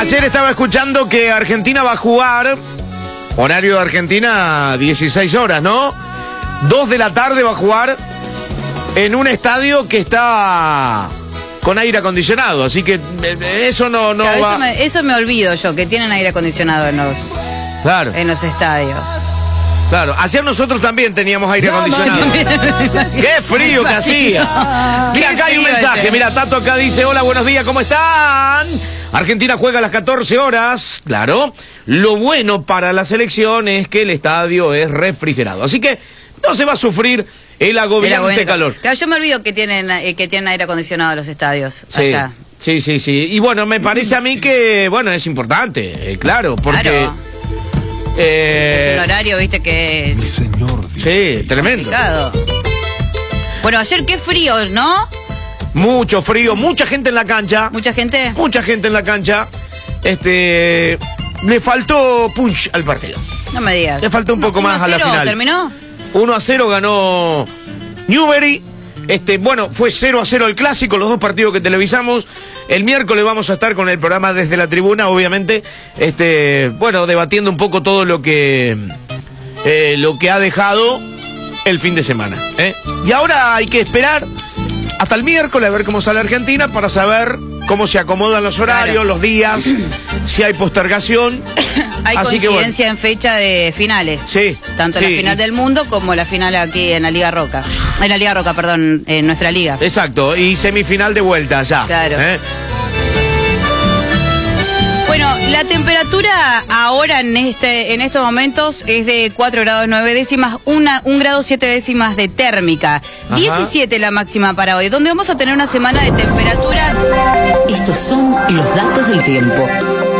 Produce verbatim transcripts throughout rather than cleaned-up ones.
ayer estaba escuchando que Argentina va a jugar, horario de Argentina, dieciséis horas, ¿no? dos de la tarde va a jugar en un estadio que está con aire acondicionado, así que eso no, no claro, va... Eso me, eso me olvido yo, que tienen aire acondicionado en los, claro. en los estadios. Claro, ayer nosotros también teníamos aire acondicionado. ¡Qué frío que hacía! Mira, acá hay un mensaje. Mira, Tato acá dice, hola, buenos días, ¿cómo están? Argentina juega a las catorce horas, claro. Lo bueno para la selección es que el estadio es refrigerado. Así que no se va a sufrir el agobiante, el agobiante calor. Claro, yo me olvido que tienen, eh, que tienen aire acondicionado los estadios sí, allá. Sí, sí, sí. Y bueno, me parece a mí que, bueno, es importante, eh, claro, porque... Claro. Eh, es un horario, viste, que... Mi señor Dios. Sí, tremendo. Complicado. Bueno, ayer qué frío, ¿no? Mucho frío, mucha gente en la cancha. ¿Mucha gente? Mucha gente en la cancha. Este... Le faltó punch al partido. No me digas. Le faltó un poco más a la final. ¿Terminó? uno a cero ganó Newbery. Este, bueno, fue cero a cero el clásico, los dos partidos que televisamos. El miércoles vamos a estar con el programa desde la tribuna, obviamente, este, bueno, debatiendo un poco todo lo que eh, lo que ha dejado el fin de semana, ¿eh? Y ahora hay que esperar hasta el miércoles a ver cómo sale Argentina para saber cómo se acomodan los horarios, claro, los días, si hay postergación. Hay así coincidencia que, bueno, en fecha de finales. Sí. Tanto sí. la final del mundo como la final aquí en la Liga Roca. En la Liga Roca, perdón, en nuestra liga. Exacto, y semifinal de vuelta ya. Claro. ¿eh? Bueno, la temperatura ahora en este en estos momentos es de cuatro grados nueve décimas, una, un grado siete décimas de térmica. Ajá. diecisiete la máxima para hoy, donde vamos a tener una semana de temperaturas. Estos son los datos del tiempo.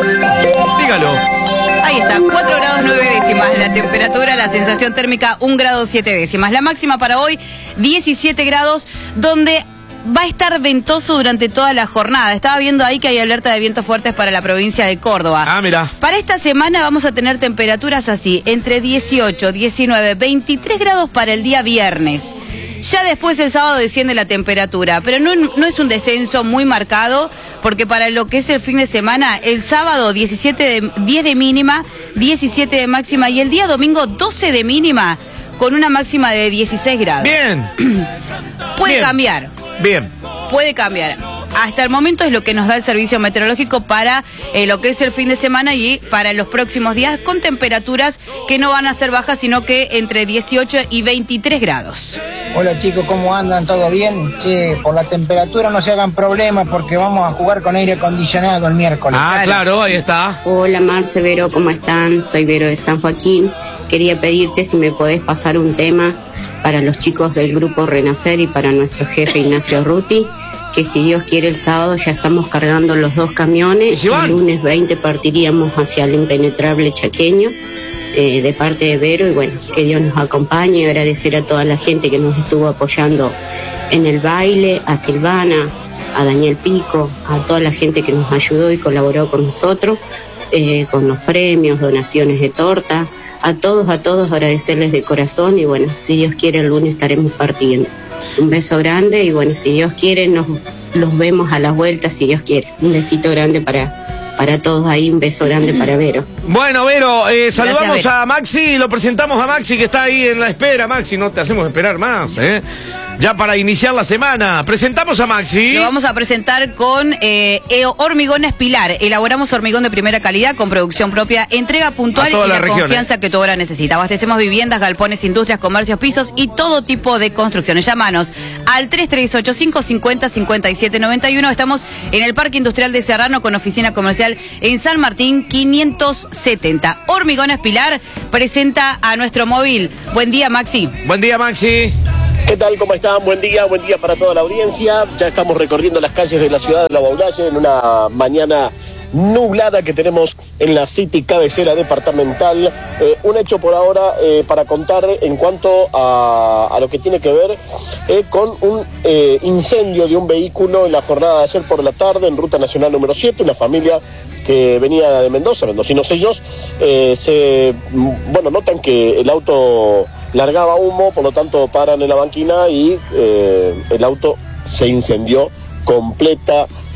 Dígalo. Ahí está, cuatro grados nueve décimas la temperatura, la sensación térmica un grado siete décimas. La máxima para hoy, diecisiete grados, donde va a estar ventoso durante toda la jornada. Estaba viendo ahí que hay alerta de vientos fuertes para la provincia de Córdoba. Ah, mira. Para esta semana vamos a tener temperaturas así, entre dieciocho, diecinueve, veintitrés grados para el día viernes. Ya después el sábado desciende la temperatura, pero no, no es un descenso muy marcado, porque para lo que es el fin de semana, el sábado diecisiete de, diez de mínima, diecisiete de máxima, y el día domingo doce de mínima, con una máxima de dieciséis grados. Bien. Puede Bien. cambiar. Bien. Puede cambiar. Hasta el momento es lo que nos da el servicio meteorológico para eh, lo que es el fin de semana y para los próximos días, con temperaturas que no van a ser bajas, sino que entre dieciocho y veintitrés grados. Hola chicos, ¿cómo andan? ¿Todo bien? Che, por la temperatura no se hagan problemas porque vamos a jugar con aire acondicionado el miércoles. Ah, claro, ahí está. Hola Marce, Vero, ¿cómo están? Soy Vero de San Joaquín. Quería pedirte si me podés pasar un tema para los chicos del grupo Renacer y para nuestro jefe Ignacio Ruti, que si Dios quiere el sábado ya estamos cargando los dos camiones. ¿Sí, el lunes veinte partiríamos hacia el impenetrable chaqueño, eh, de parte de Vero, y bueno, que Dios nos acompañe. Y agradecer a toda la gente que nos estuvo apoyando en el baile, a Silvana, a Daniel Pico, a toda la gente que nos ayudó y colaboró con nosotros, eh, con los premios, donaciones de torta. A todos, a todos agradecerles de corazón, y bueno, si Dios quiere el lunes estaremos partiendo. Un beso grande y bueno, si Dios quiere nos los vemos a la vuelta, si Dios quiere. Un besito grande para, para todos ahí, un beso grande para Vero. Bueno, Vero, eh, saludamos Gracias, Vero. a Maxi, lo presentamos a Maxi que está ahí en la espera. Maxi, no te hacemos esperar más, ¿eh? Ya para iniciar la semana. Presentamos a Maxi. Lo vamos a presentar con eh, Hormigones Pilar. Elaboramos hormigón de primera calidad con producción propia, entrega puntual y la, la región, confianza eh. que tu obra necesita. Abastecemos viviendas, galpones, industrias, comercios, pisos y todo tipo de construcciones. Llámanos al tres tres ocho, cinco cinco cero, cinco siete nueve uno. Estamos en el Parque Industrial de Serrano con oficina comercial en San Martín quinientos setenta. Hormigones Pilar presenta a nuestro móvil. Buen día, Maxi. Buen día, Maxi. ¿Qué tal? ¿Cómo están? Buen día, buen día para toda la audiencia. Ya estamos recorriendo las calles de la ciudad de La Valle en una mañana nublada que tenemos en la City cabecera departamental. Eh, un hecho por ahora eh, para contar en cuanto a, a lo que tiene que ver eh, con un eh, incendio de un vehículo en la jornada de ayer por la tarde en Ruta Nacional número siete. Una familia que venía de Mendoza, mendocinos ellos, eh, se, bueno, notan que el auto largaba humo, por lo tanto paran en la banquina y eh, el auto se incendió completamente.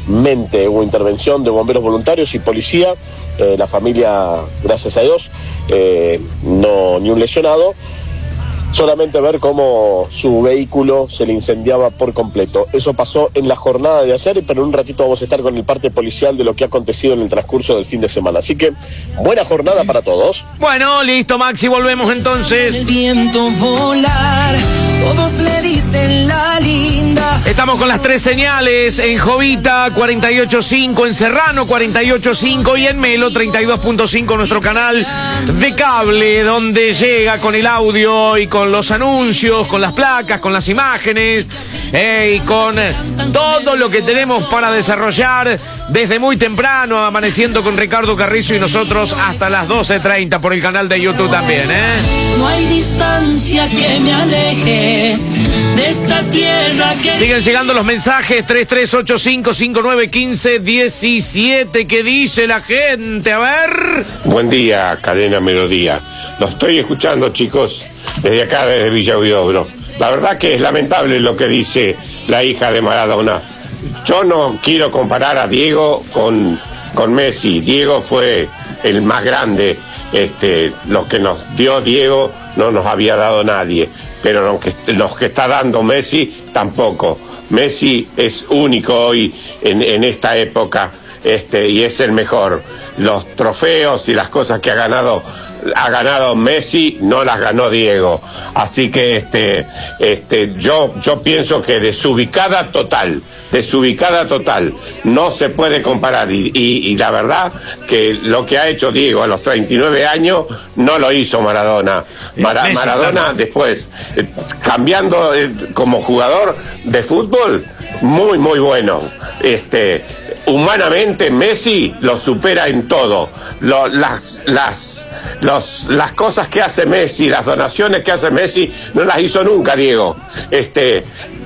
Mente. Hubo intervención de bomberos voluntarios y policía. Eh, la familia, gracias a Dios, eh, no ni un lesionado. Solamente ver cómo su vehículo se le incendiaba por completo. Eso pasó en la jornada de ayer, pero en un ratito vamos a estar con el parte policial de lo que ha acontecido en el transcurso del fin de semana. Así que, buena jornada para todos. Bueno, listo, Maxi, volvemos entonces. El viento volar, todos le dicen la linda. Estamos con las tres señales en Jovita, cuarenta y ocho punto cinco, en Serrano, cuarenta y ocho punto cinco y en Melo, treinta y dos punto cinco, nuestro canal de cable, donde llega con el audio y con con los anuncios, con las placas, con las imágenes eh, y con todo lo que tenemos para desarrollar desde muy temprano, amaneciendo con Ricardo Carrizo y nosotros hasta las doce treinta por el canal de YouTube también. ¿eh? No hay distancia que me aleje de esta tierra que... Siguen llegando los mensajes tres tres ocho cinco, cinco nueve uno cinco, uno siete. ¿Qué dice la gente? A ver. Buen día, Cadena Melodía. Lo estoy escuchando, chicos, desde acá, desde Villa Huidobro. La verdad que es lamentable lo que dice la hija de Maradona. Yo no quiero comparar a Diego con, con Messi. Diego fue el más grande. Este, lo que nos dio Diego no nos había dado nadie. Pero lo que, los que está dando Messi, tampoco. Messi es único hoy en, en esta época este, y es el mejor. Los trofeos y las cosas que ha ganado ha ganado Messi, no las ganó Diego. Así que este, este, yo, yo pienso que desubicada total, desubicada total, no se puede comparar. Y, y, y la verdad que lo que ha hecho Diego a los treinta y nueve años no lo hizo Maradona. Mara, Maradona después, eh, cambiando eh, como jugador de fútbol, muy, muy bueno. Este... Humanamente Messi lo supera en todo. Lo, las, las, los, las cosas que hace Messi, las donaciones que hace Messi, no las hizo nunca Diego. Este,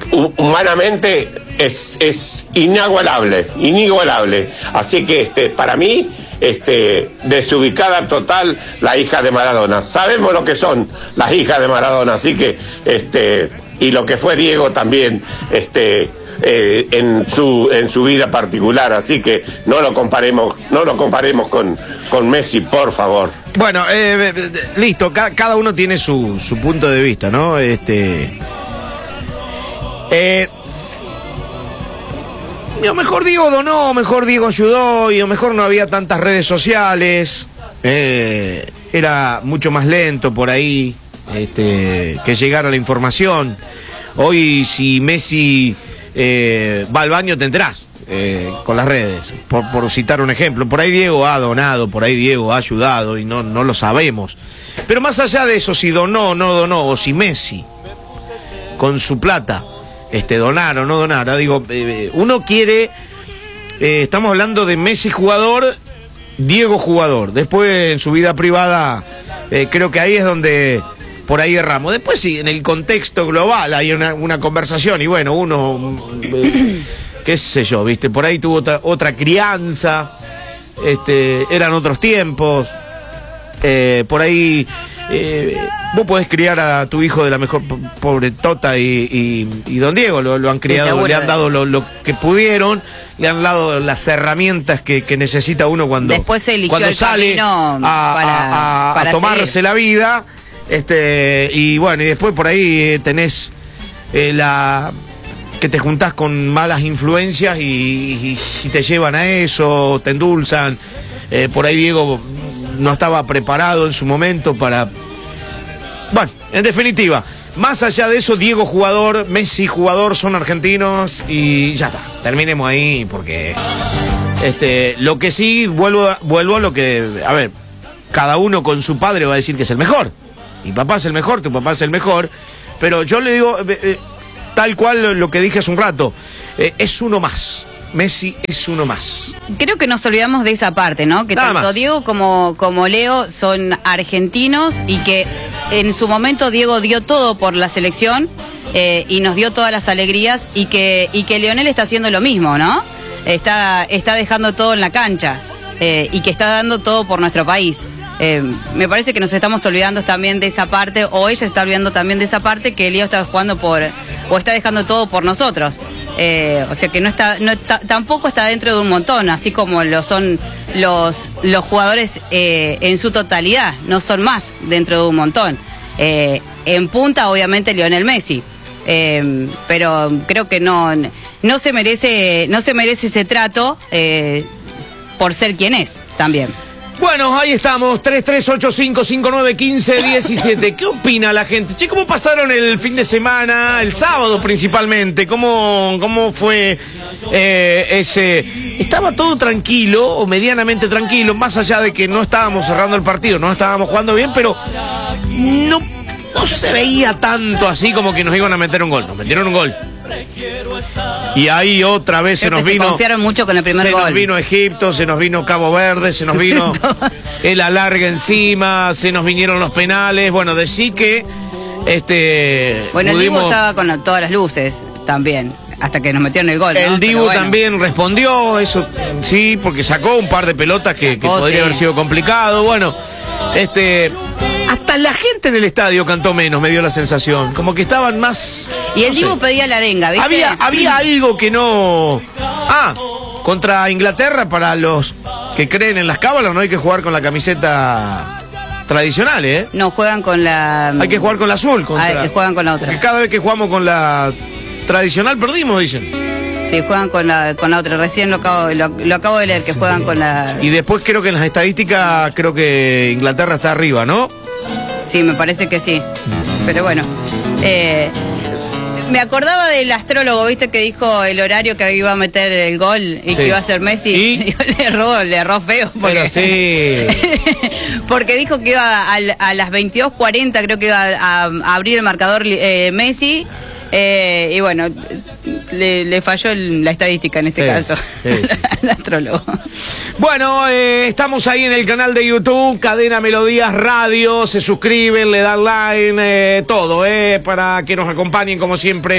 humanamente es, es inigualable, inigualable. Así que este, para mí, este, desubicada total la hija de Maradona. Sabemos lo que son las hijas de Maradona, así que este, y lo que fue Diego también, este. Eh, en su en su vida particular, así que no lo comparemos no lo comparemos con, con Messi, por favor. Bueno, eh, listo, ca cada uno tiene su, su punto de vista, ¿no? Este eh, a lo mejor Diego donó, mejor Diego ayudó y a lo mejor no había tantas redes sociales, eh, era mucho más lento por ahí este, que llegara la información. Hoy si Messi Eh, va al baño te enterás eh, con las redes, por, por citar un ejemplo. Por ahí Diego ha donado, por ahí Diego ha ayudado y no, no lo sabemos. Pero más allá de eso, si donó o no donó, o si Messi con su plata este, donar o no donar, digo, eh, uno quiere, eh, estamos hablando de Messi jugador, Diego jugador. Después en su vida privada eh, creo que ahí es donde por ahí erramos. Después sí, en el contexto global hay una, una conversación y bueno, uno, eh, qué sé yo, viste, por ahí tuvo otra, otra crianza, este, eran otros tiempos, eh, por ahí eh, vos podés criar a tu hijo de la mejor, pobre Tota y, y, y don Diego, lo, lo han criado, le han dado lo, lo que pudieron, le han dado las herramientas que, que necesita uno cuando, Después se eligió cuando el sale a, para, a, a, para a tomarse seguir. la vida. Este, y bueno, y después por ahí tenés eh, la que te juntás con malas influencias y, y, y te llevan a eso, te endulzan. Eh, por ahí Diego no estaba preparado en su momento para... Bueno, en definitiva, más allá de eso, Diego jugador, Messi jugador, son argentinos y ya está, terminemos ahí porque este, lo que sí, vuelvo, vuelvo a lo que, a ver, cada uno con su padre va a decir que es el mejor. Mi papá es el mejor, tu papá es el mejor, pero yo le digo, eh, eh, tal cual lo que dije hace un rato, eh, es uno más. Messi es uno más. Creo que nos olvidamos de esa parte, ¿no? Que Nada tanto más. Diego como, como Leo son argentinos y que en su momento Diego dio todo por la selección eh, y nos dio todas las alegrías y que, y que Lionel está haciendo lo mismo, ¿no? Está, está dejando todo en la cancha eh, y que está dando todo por nuestro país. Eh, me parece que nos estamos olvidando también de esa parte, o ella está olvidando también de esa parte, que Leo está jugando por, o está dejando todo por nosotros. Eh, o sea que no está, no está, tampoco está dentro de un montón, así como lo son los, los jugadores eh, en su totalidad, no son más dentro de un montón. Eh, en punta, obviamente, Lionel Messi. Eh, pero creo que no, no se merece, no se merece ese trato eh, por ser quien es también. Bueno, ahí estamos, tres tres ocho cinco cinco nueve uno cinco uno siete. ¿Qué opina la gente? Che, ¿cómo pasaron el fin de semana, el sábado principalmente? ¿Cómo, cómo fue eh, ese...? ¿Estaba todo tranquilo o medianamente tranquilo? Más allá de que no estábamos cerrando el partido, no estábamos jugando bien, pero no, no se veía tanto así como que nos iban a meter un gol. Nos metieron un gol. Y ahí otra vez Creo se nos que vino. Se confiaron mucho con el primer se gol. Se nos vino Egipto, se nos vino Cabo Verde, se nos vino el alargue encima, se nos vinieron los penales. Bueno, decí que. Este, bueno, pudimos... el Dibu estaba con la, todas las luces también, hasta que nos metieron el gol. El ¿no? Dibu bueno. también respondió, eso sí, porque sacó un par de pelotas que, sacó, que podría sí. haber sido complicado. Bueno, este. Hasta la gente en el estadio cantó menos, me dio la sensación. Como que estaban más... Y el no Dibu sé. pedía la arenga, ¿viste? Había, había algo que no... Ah, contra Inglaterra, para los que creen en las cábalas, no hay que jugar con la camiseta tradicional, ¿eh? No, juegan con la... Hay que jugar con la azul. Contra... Ah, juegan con la otra. Porque cada vez que jugamos con la tradicional perdimos, dicen. Sí, juegan con la, con la otra. Recién lo acabo, lo, lo acabo de leer, que juegan con la... Y después creo que en las estadísticas, creo que Inglaterra está arriba, ¿no? Sí, me parece que sí. Pero bueno, eh, me acordaba del astrólogo, ¿viste? Que dijo el horario que iba a meter el gol y sí. que iba a ser Messi. ¿Y? le erró, le erró feo. Porque, Pero sí. porque dijo que iba a, a las veintidós cuarenta, creo que iba a, a abrir el marcador eh, Messi. Eh, y bueno, le, le falló el, la estadística en este sí, caso, sí, sí. el astrólogo. Bueno, eh, estamos ahí en el canal de YouTube, Cadena Melodías Radio, se suscriben, le dan like, eh, todo, eh, para que nos acompañen como siempre.